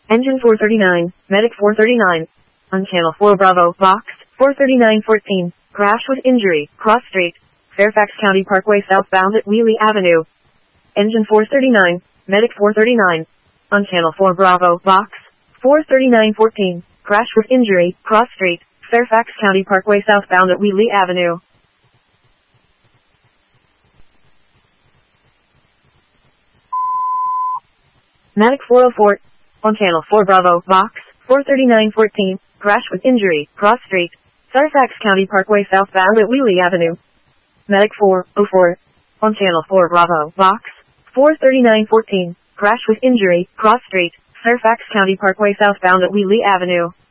Engine 439, Medic 439. On Channel 4 Bravo, Box 43914. Crash with injury, cross street, Fairfax County Parkway southbound at Wheelie Avenue. Engine 439, Medic 439. On Channel 4 Bravo, Box 43914. Crash with injury, cross street, Fairfax County Parkway southbound at Wheelie Avenue. Medic 404. On Channel 4 Bravo, Box 43914. Crash with injury, cross street, Fairfax County Parkway southbound at Wheelie Avenue. Medic 404. On Channel 4 Bravo, Box 43914. Crash with injury, cross street, Fairfax County Parkway southbound at Wheelie Avenue.